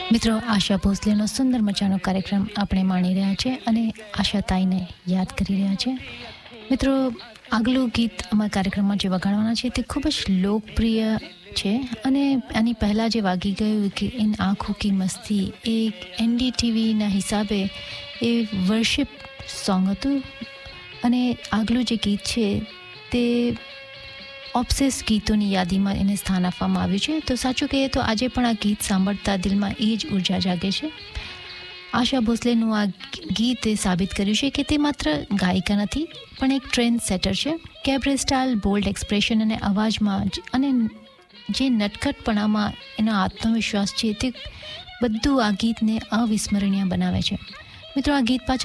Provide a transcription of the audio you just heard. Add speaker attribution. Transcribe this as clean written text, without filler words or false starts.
Speaker 1: મિત્રો આશા ભોસલેનો સુંદર મજાનો કાર્યક્રમ આપણે માણી રહ્યા છે અને આશા તાઈને યાદ કરી રહ્યા છે. મિત્રો આગલું ગીત અમારા કાર્યક્રમમાં જે વગાડવાના છે તે ખૂબ જ લોકપ્રિય છે અને આની પહેલાં જે વાગી ગયું કે ઇન આંખો કી મસ્તી એ NDTVના હિસાબે એ વર્શિપ સોંગ હતું અને આગલું જે ગીત છે તે ઓબ્સેસ ગીતોની યાદીમાં એને સ્થાન આપવામાં આવ્યું છે. તો સાચું કહીએ તો આજે પણ આ ગીત સાંભળતા દિલમાં એ જ ઉર્જા જાગે છે. આશા ભોસલેનું આ ગીત એ સાબિત કર્યું છે કે તે માત્ર ગાયિકા નથી પણ એક ટ્રેન્ડ સેટર છે. કેબરે સ્ટાઇલ, બોલ્ડ એક્સપ્રેશન અને અવાજમાં અને જે નટખટપણામાં એનો આત્મવિશ્વાસ છે તે બધું આ ગીતને અવિસ્મરણીય બનાવે છે. મિત્રો આ ગીત પાછળ